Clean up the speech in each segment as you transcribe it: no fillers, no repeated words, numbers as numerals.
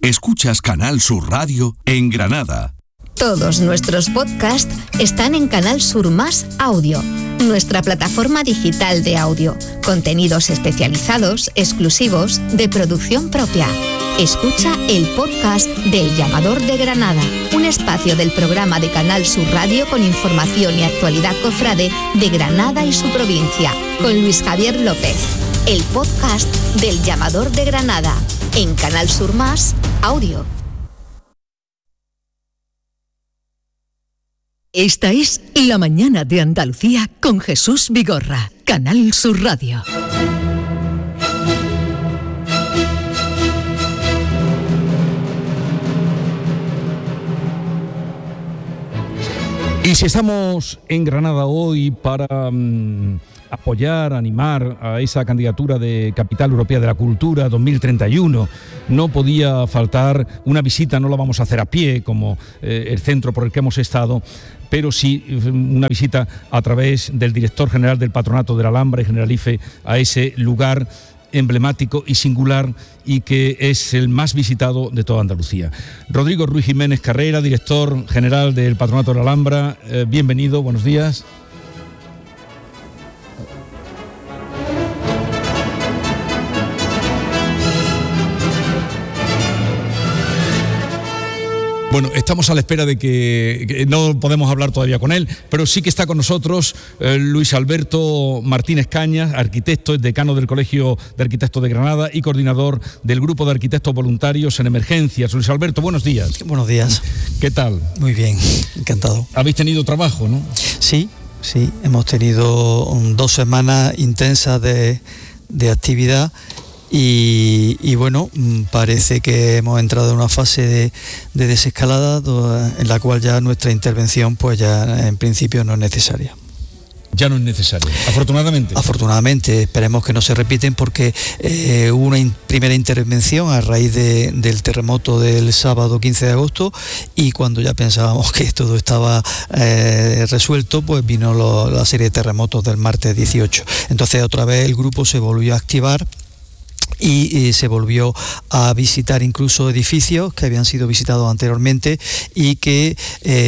Escuchas Canal Sur Radio en Granada. Todos nuestros podcasts están en Canal Sur Más Audio, nuestra plataforma digital de audio. Contenidos especializados, exclusivos, de producción propia. Escucha el podcast del Llamador de Granada, un espacio del programa de Canal Sur Radio con información y actualidad cofrade de Granada y su provincia, con Luis Javier López. El podcast del Llamador de Granada, en Canal Sur Más Audio. Esta es La Mañana de Andalucía con Jesús Vigorra, Canal Sur Radio. Y si estamos en Granada hoy para apoyar, animar a esa candidatura de Capital Europea de la Cultura 2031, no podía faltar una visita. No la vamos a hacer a pie como el centro por el que hemos estado, pero sí una visita a través del director general del Patronato de la Alhambra y Generalife a ese lugar emblemático y singular y que es el más visitado de toda Andalucía. Rodrigo Ruiz Jiménez Carrera, director general del Patronato de la Alhambra, bienvenido, buenos días. Bueno, estamos a la espera de que no podemos hablar todavía con él, pero sí que está con nosotros Luis Alberto Martínez Cañas, arquitecto, decano del Colegio de Arquitectos de Granada y coordinador del Grupo de Arquitectos Voluntarios en Emergencias. Luis Alberto, buenos días. Buenos días. ¿Qué tal? Muy bien, encantado. Habéis tenido trabajo, ¿no? Sí, hemos tenido 2 semanas intensas de actividad. Y bueno, parece que hemos entrado en una fase de desescalada en la cual ya nuestra intervención pues ya en principio no es necesaria. Ya no es necesario, afortunadamente. Afortunadamente, esperemos que no se repiten porque hubo una primera intervención a raíz del terremoto del sábado 15 de agosto y cuando ya pensábamos que todo estaba resuelto, pues vino la serie de terremotos del martes 18. Entonces otra vez el grupo se volvió a activar y se volvió a visitar incluso edificios que habían sido visitados anteriormente y que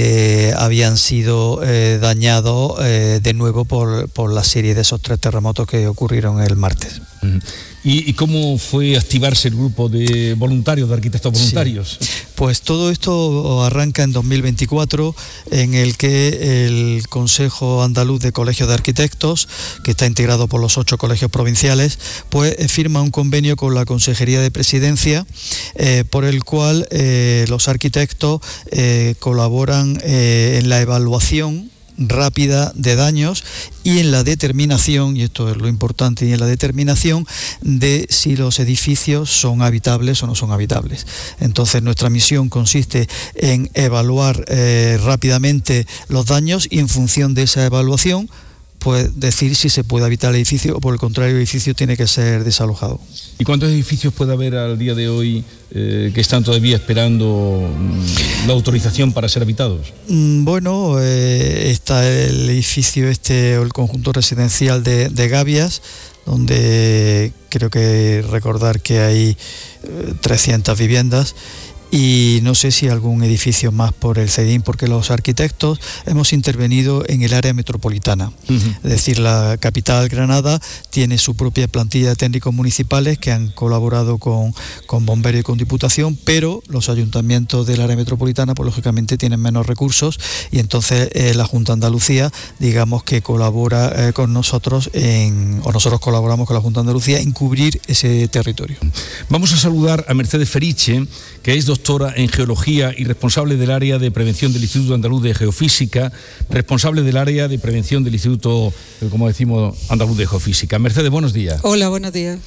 habían sido dañados de nuevo por la serie de esos 3 terremotos que ocurrieron el martes. ¿Y cómo fue activarse el grupo de voluntarios, de arquitectos voluntarios? Sí. Pues todo esto arranca en 2024, en el que el Consejo Andaluz de Colegios de Arquitectos, que está integrado por los 8 colegios provinciales, pues firma un convenio con la Consejería de Presidencia, por el cual los arquitectos colaboran en la evaluación rápida de daños y en la determinación, y esto es lo importante, y en la determinación de si los edificios son habitables o no son habitables. Entonces nuestra misión consiste en evaluar rápidamente los daños y en función de esa evaluación pues decir si se puede habitar el edificio o por el contrario el edificio tiene que ser desalojado. ¿Y cuántos edificios puede haber al día de hoy que están todavía esperando la autorización para ser habitados? Bueno, está el edificio o el conjunto residencial de Gavias, donde creo que recordar que hay 300 viviendas. Y no sé si algún edificio más por el CEDIN, porque los arquitectos hemos intervenido en el área metropolitana. Es decir, la capital Granada tiene su propia plantilla de técnicos municipales que han colaborado con bomberos y con diputación, pero los ayuntamientos del área metropolitana pues lógicamente tienen menos recursos y entonces la Junta de Andalucía digamos que colabora con nosotros o nosotros colaboramos con la Junta de Andalucía en cubrir ese territorio. Vamos a saludar a Mercedes Feriche, que es doctora en Geología y responsable del área de prevención del Instituto Andaluz de Geofísica, responsable del área de prevención del Instituto, como decimos, Andaluz de Geofísica. Mercedes, buenos días. Hola, buenos días.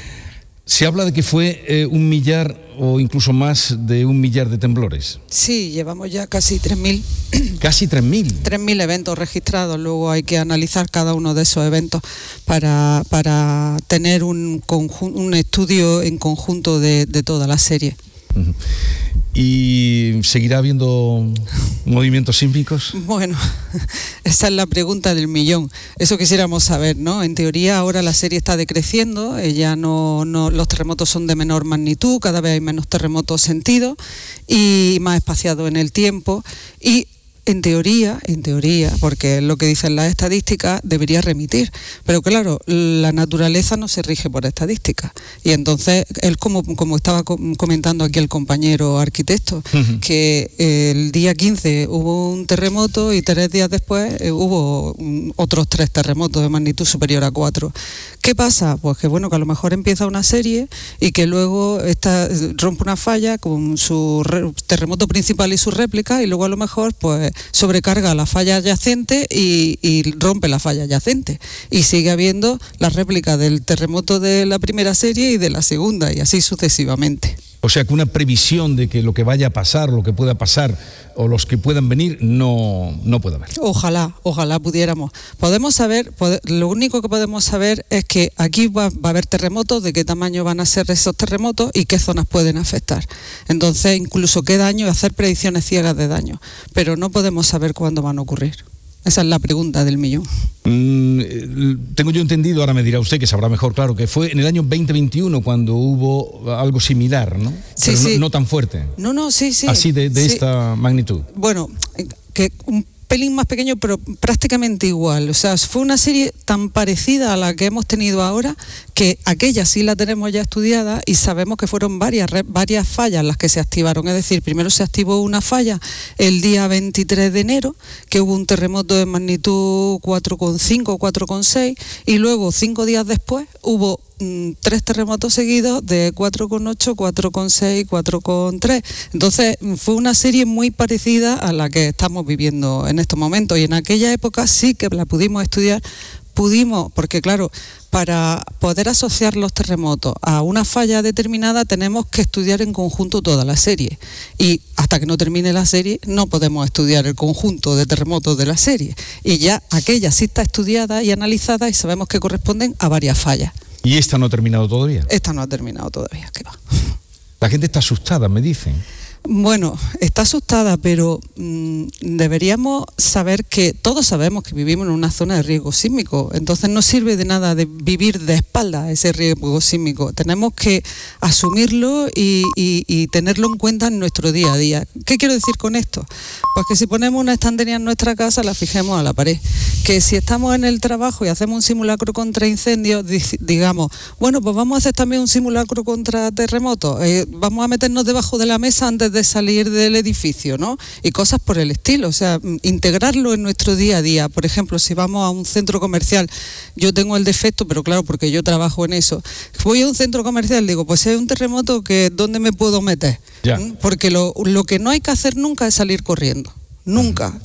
Se habla de que fue 1 millar o incluso más de 1 millar de temblores. Sí, llevamos ya casi 3.000. ¿Casi 3.000? 3.000 eventos registrados. Luego hay que analizar cada uno de esos eventos para tener un estudio en conjunto de toda la serie. ¿Y seguirá habiendo movimientos sísmicos? Bueno, esa es la pregunta del millón. Eso quisiéramos saber, ¿no? En teoría ahora la serie está decreciendo, los terremotos son de menor magnitud, cada vez hay menos terremotos sentidos y más espaciados en el tiempo. Y en teoría, porque es lo que dicen las estadísticas, debería remitir. Pero claro, la naturaleza no se rige por estadísticas. Y entonces, él como estaba comentando aquí el compañero arquitecto, que el día 15 hubo un terremoto y 3 días después hubo otros 3 terremotos de magnitud superior a 4. ¿Qué pasa? Pues que bueno, que a lo mejor empieza una serie y que luego rompe una falla con su terremoto principal y su réplica, y luego a lo mejor pues sobrecarga la falla adyacente y rompe la falla adyacente. Y sigue habiendo la réplica del terremoto de la primera serie y de la segunda, y así sucesivamente. O sea que una previsión de que lo que vaya a pasar, lo que pueda pasar o los que puedan venir, no puede haber. Ojalá pudiéramos. Lo único que podemos saber es que aquí va a haber terremotos, de qué tamaño van a ser esos terremotos y qué zonas pueden afectar. Entonces, incluso qué daño, hacer predicciones ciegas de daño. Pero no podemos saber cuándo van a ocurrir. Esa es la pregunta del millón. Tengo yo entendido, ahora me dirá usted que sabrá mejor, claro, que fue en el año 2021 cuando hubo algo similar, ¿no? Sí, pero sí. No tan fuerte. Sí. Así de sí. esta magnitud. Bueno, que un pelín más pequeño, pero prácticamente igual. O sea, fue una serie tan parecida a la que hemos tenido ahora, que aquella sí la tenemos ya estudiada y sabemos que fueron varias fallas las que se activaron. Es decir, primero se activó una falla el día 23 de enero, que hubo un terremoto de magnitud 4,5, 4,6, y luego 5 días después hubo 3 terremotos seguidos de 4,8, 4,6, 4,3. Entonces fue una serie muy parecida a la que estamos viviendo en estos momentos, y en aquella época sí que la pudimos estudiar, porque claro, para poder asociar los terremotos a una falla determinada tenemos que estudiar en conjunto toda la serie, y hasta que no termine la serie no podemos estudiar el conjunto de terremotos de la serie, y ya aquella sí está estudiada y analizada y sabemos que corresponden a varias fallas. ¿Y esta no ha terminado todavía? Esta no ha terminado todavía, ¿qué va? La gente está asustada, me dicen. Bueno, está asustada, pero deberíamos saber que todos sabemos que vivimos en una zona de riesgo sísmico, entonces no sirve de nada de vivir de espaldas a ese riesgo sísmico. Tenemos que asumirlo y tenerlo en cuenta en nuestro día a día. ¿Qué quiero decir con esto? Pues que si ponemos una estantería en nuestra casa, la fijemos a la pared. Que si estamos en el trabajo y hacemos un simulacro contra incendios, digamos, bueno, pues vamos a hacer también un simulacro contra terremotos, vamos a meternos debajo de la mesa antes de salir del edificio, ¿no? Y cosas por el estilo, o sea, integrarlo en nuestro día a día. Por ejemplo, si vamos a un centro comercial, yo tengo el defecto, pero claro, porque yo trabajo en eso, voy a un centro comercial, digo, pues si hay un terremoto, ¿dónde me puedo meter? Ya. Porque lo que no hay que hacer nunca es salir corriendo. Nunca.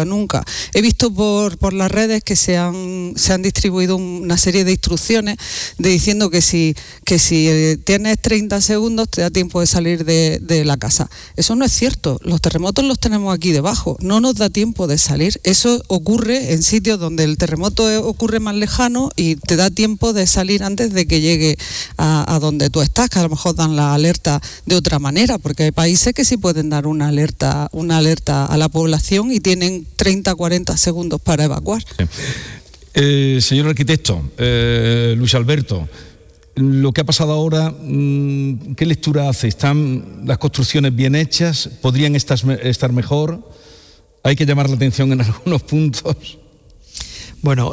He visto por las redes que se han distribuido una serie de instrucciones diciendo que si tienes 30 segundos te da tiempo de salir de la casa. Eso no es cierto. Los terremotos los tenemos aquí debajo. No nos da tiempo de salir. Eso ocurre en sitios donde el terremoto ocurre más lejano y te da tiempo de salir antes de que llegue a donde tú estás, que a lo mejor dan la alerta de otra manera, porque hay países que sí pueden dar una alerta a la población y tienen 30-40 segundos para evacuar. Sí. Señor arquitecto, Luis Alberto, lo que ha pasado ahora, ¿qué lectura hace? ¿Están las construcciones bien hechas? ¿Podrían estar mejor? ¿Hay que llamar la atención en algunos puntos? Bueno,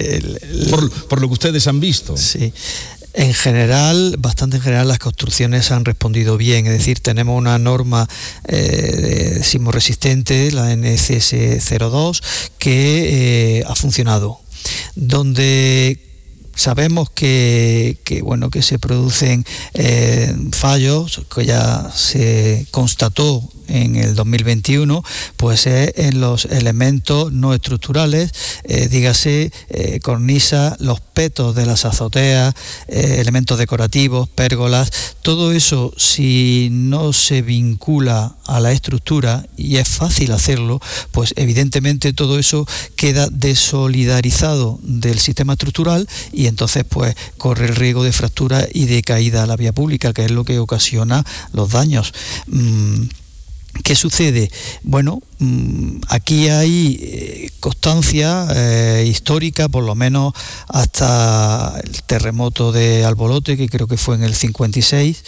por lo que ustedes han visto. Sí. Bastante en general, las construcciones han respondido bien. Es decir, tenemos una norma sismo resistente, la NCS 02, que ha funcionado. Donde sabemos que se producen fallos, que ya se constató en el 2021, pues es en los elementos no estructurales, dígase cornisa, los petos de las azoteas, elementos decorativos, pérgolas. Todo eso, si no se vincula a la estructura, y es fácil hacerlo, pues evidentemente todo eso queda desolidarizado del sistema estructural, y entonces pues corre el riesgo de fractura y de caída a la vía pública, que es lo que ocasiona los daños. ¿Qué sucede? Bueno, aquí hay constancia histórica, por lo menos hasta el terremoto de Albolote, que creo que fue en el 56,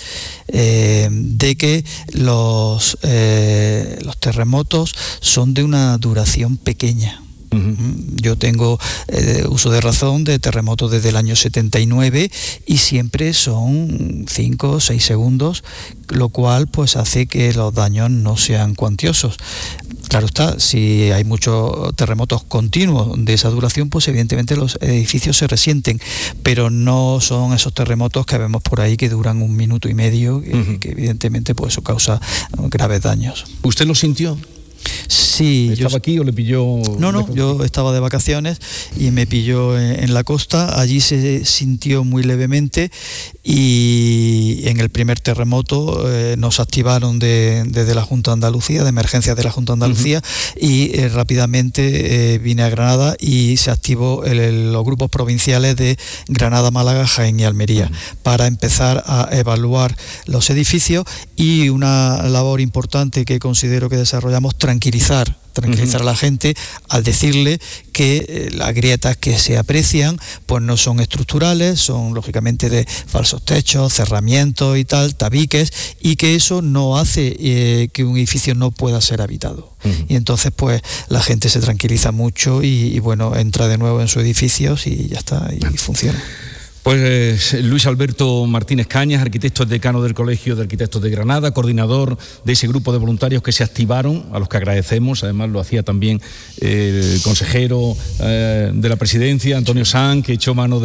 de que los terremotos son de una duración pequeña. Yo tengo uso de razón de terremotos desde el año 79 y siempre son 5 o 6 segundos, lo cual pues hace que los daños no sean cuantiosos. Claro está, si hay muchos terremotos continuos de esa duración, pues evidentemente los edificios se resienten, pero no son esos terremotos que vemos por ahí que duran 1 minuto y medio, que evidentemente pues eso causa graves daños. ¿Usted lo sintió? Sí. ¿Estaba aquí o le pilló? No, yo estaba de vacaciones y me pilló en la costa. Allí se sintió muy levemente y en el primer terremoto nos activaron desde la Junta de Andalucía, de emergencias de la Junta de Andalucía, y rápidamente vine a Granada y se activó los grupos provinciales de Granada, Málaga, Jaén y Almería para empezar a evaluar los edificios, y una labor importante que considero que desarrollamos, tranquilizar a la gente al decirle que las grietas que se aprecian pues no son estructurales, son lógicamente de falsos techos, cerramientos y tal, tabiques, y que eso no hace que un edificio no pueda ser habitado. Y entonces pues la gente se tranquiliza mucho y bueno, entra de nuevo en sus edificios y ya está, y funciona. Pues Luis Alberto Martínez Cañas, arquitecto decano del Colegio de Arquitectos de Granada, coordinador de ese grupo de voluntarios que se activaron, a los que agradecemos. Además lo hacía también el consejero de la presidencia, Antonio Sanz, que echó mano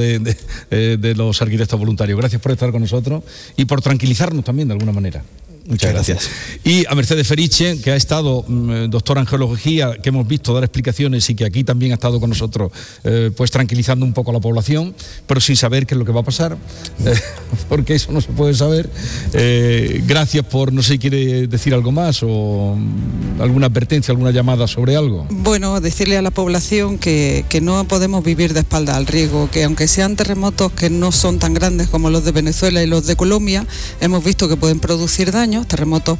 de los arquitectos voluntarios. Gracias por estar con nosotros y por tranquilizarnos también de alguna manera. Muchas gracias. Y a Mercedes Feriche, que ha estado, doctora en geología, que hemos visto dar explicaciones y que aquí también ha estado con nosotros, pues tranquilizando un poco a la población, pero sin saber qué es lo que va a pasar, porque eso no se puede saber. Gracias por, no sé si quiere decir algo más o alguna advertencia, alguna llamada sobre algo. Bueno, decirle a la población que no podemos vivir de espalda al riesgo, que aunque sean terremotos que no son tan grandes como los de Venezuela y los de Colombia, hemos visto que pueden producir daño. Terremotos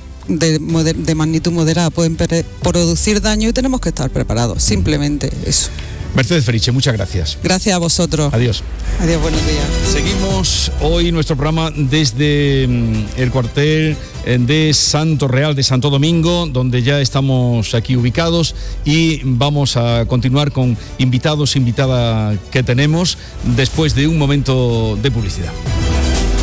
de magnitud moderada pueden producir daño y tenemos que estar preparados, simplemente eso. Mercedes Feriche, muchas gracias. Gracias a vosotros. Adiós. Adiós, buenos días. Seguimos hoy nuestro programa desde el cuartel de Santo Real de Santo Domingo, donde ya estamos aquí ubicados, y vamos a continuar con invitados, invitada que tenemos después de un momento de publicidad.